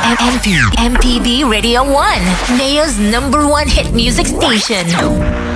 MPB Radio 1, Neo's #1 hit music station.